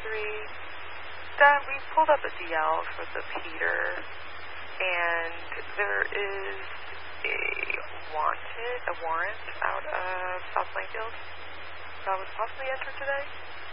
Dad, we pulled up a DL for the Peter, and there is a warrant out of South Plainfield that was possibly entered today.